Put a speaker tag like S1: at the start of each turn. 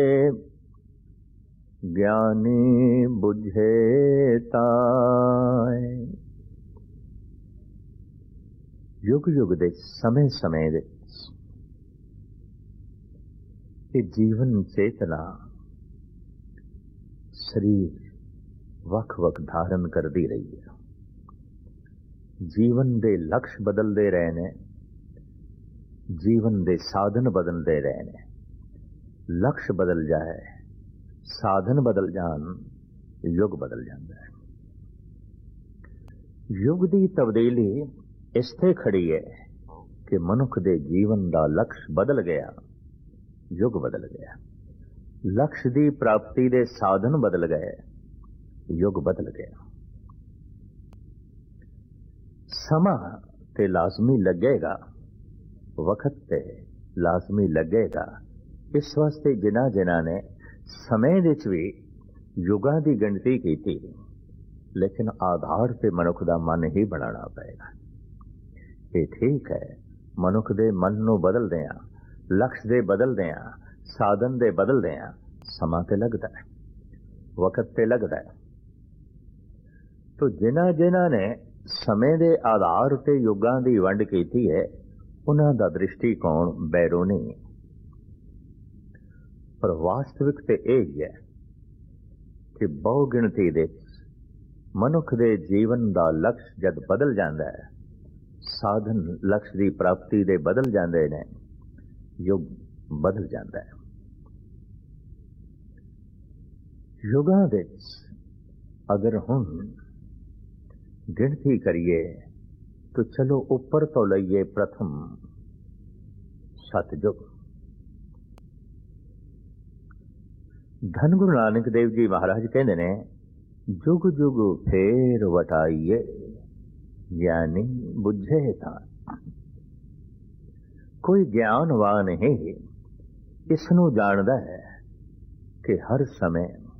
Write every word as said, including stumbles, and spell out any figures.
S1: ਗਿਆਨੀ ਬੁਝੇ ਤਾਏ। ਯੁਗ ਯੁਗ ਦੇ ਸਮੇਂ ਸਮੇਂ ਦੇ ਇਹ ਜੀਵਨ ਚੇਤਨਾ ਸਰੀਰ ਵੱਖ ਵੱਖ ਧਾਰਨ ਕਰਦੀ ਰਹੀ ਹੈ। ਜੀਵਨ ਦੇ ਲਕਸ਼ ਬਦਲਦੇ ਰਹੇ ਨੇ, ਜੀਵਨ ਦੇ ਸਾਧਨ ਬਦਲਦੇ ਰਹੇ ਨੇ। ਲਕਸ਼ ਬਦਲ ਜਾਏ, ਸਾਧਨ ਬਦਲ ਜਾਣ, ਯੁਗ ਬਦਲ ਜਾਂਦਾ ਹੈ। ਯੁਗ ਦੀ ਤਬਦੀਲੀ ਇਸ ਤੇ ਖੜੀ ਹੈ ਕਿ ਮਨੁੱਖ ਦੇ ਜੀਵਨ ਦਾ ਲਕਸ਼ ਬਦਲ ਗਿਆ, ਯੁਗ ਬਦਲ ਗਿਆ। ਲਕਸ਼ ਦੀ ਪ੍ਰਾਪਤੀ ਦੇ ਸਾਧਨ ਬਦਲ ਗਏ, ਯੁਗ ਬਦਲ ਗਿਆ। ਸਮਾਂ ਤੇ ਲਾਜ਼ਮੀ ਲੱਗੇਗਾ, ਵਕਤ ਤੇ ਲਾਜ਼ਮੀ ਲੱਗੇਗਾ। ਇਸ ਵਾਸਤੇ ਜਿਨ੍ਹਾਂ ਜਿਨ੍ਹਾਂ ਨੇ ਸਮੇਂ ਵਿੱਚ ਵੀ ਯੁਗਾਂ ਦੀ ਗਿਣਤੀ ਕੀਤੀ, ਲੇਕਿਨ ਆਧਾਰ ਤੇ ਮਨੁੱਖ ਦਾ ਮਨ ਹੀ ਬਣਾਉਣਾ ਪਏਗਾ। ਇਹ ਠੀਕ ਹੈ, ਮਨੁੱਖ ਦੇ ਮਨ ਨੂੰ ਬਦਲਦੇ ਆ, ਲਕਸ਼ ਦੇ ਬਦਲਦੇ ਆ, ਸਾਧਨ ਦੇ ਬਦਲਦੇ ਆ, ਸਮਾਂ ਤੇ ਲੱਗਦਾ ਹੈ, ਵਕਤ ਤੇ ਲੱਗਦਾ ਹੈ। ਤੋ ਜਿਨ੍ਹਾਂ ਜਿਨ੍ਹਾਂ ਨੇ ਸਮੇਂ ਦੇ ਆਧਾਰ ਤੇ ਯੁੱਗਾਂ ਦੀ ਵੰਡ ਕੀਤੀ ਹੈ, ਉਹਨਾਂ ਦਾ ਦ੍ਰਿਸ਼ਟੀਕੋਣ ਬੈਰੂਨੀ, ਪਰ ਵਾਸਤਵਿਕ ਤੇ ਇਹ ਹੀ ਹੈ ਕਿ ਬਹੁ ਗਿਣਤੀ ਦੇ ਮਨੁੱਖ ਦੇ ਜੀਵਨ ਦਾ ਲਕਸ਼ ਜਦ ਬਦਲ ਜਾਂਦਾ ਹੈ, ਸਾਧਨ ਲਕਸ਼ ਦੀ ਪ੍ਰਾਪਤੀ ਦੇ ਬਦਲ ਜਾਂਦੇ ਨੇ, ਯੁੱਗ ਬਦਲ ਜਾਂਦਾ ਹੈ। ਯੁਗਾਂ ਵਿੱਚ ਅਗਰ ਹੁਣ ਗਿਣਤੀ ਕਰੀਏ ਤਾਂ ਚਲੋ ਉੱਪਰ ਤੋਂ ਲਈਏ। ਪ੍ਰਥਮ ਸਤਯੁਗ। ਧੰਨ ਗੁਰੂ ਨਾਨਕ ਦੇਵ ਜੀ ਮਹਾਰਾਜ ਕਹਿੰਦੇ ਨੇ, ਜੁਗ ਜੁਗ ਫੇਰ ਵਟਾਈਏ, ਗਿਆਨੀ ਬੁਝੇ ਤਾਂ। ਕੋਈ ਗਿਆਨਵਾਨ ਹੀ ਇਸ ਨੂੰ ਜਾਣਦਾ ਹੈ ਕਿ ਹਰ ਸਮੇਂ